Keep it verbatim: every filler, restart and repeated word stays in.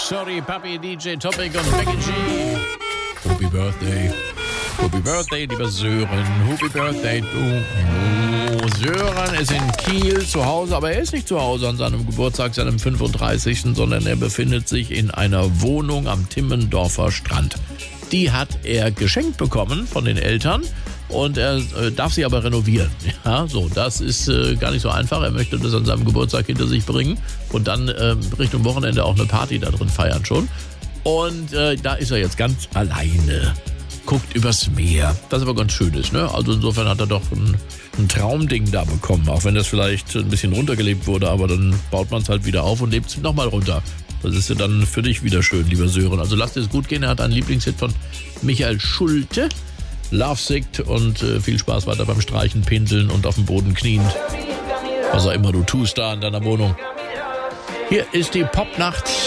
Sorry, Papi, D J Topic und Becky G. Happy Birthday. Happy Birthday, lieber Sören. Happy Birthday, du. Oh, Sören ist in Kiel zu Hause, aber er ist nicht zu Hause an seinem Geburtstag, seinem fünfunddreißigsten, sondern er befindet sich in einer Wohnung am Timmendorfer Strand. Die hat er geschenkt bekommen von den Eltern und er äh, darf sie aber renovieren. Ja, so, das ist äh, gar nicht so einfach. Er möchte das an seinem Geburtstag hinter sich bringen und dann äh, Richtung Wochenende auch eine Party da drin feiern schon. Und äh, da ist er jetzt ganz alleine. Guckt übers Meer. Was aber ganz schön ist, ne? Also insofern hat er doch ein, ein Traumding da bekommen. Auch wenn das vielleicht ein bisschen runtergelebt wurde, aber dann baut man es halt wieder auf und lebt es nochmal runter. Das ist ja dann für dich wieder schön, lieber Sören. Also lasst es gut gehen. Er hat einen Lieblingshit von Michael Schulte. Lovesick und äh, viel Spaß weiter beim Streichen, Pinseln und auf dem Boden knien. Was auch immer du tust da in deiner Wohnung. Hier ist die Popnacht.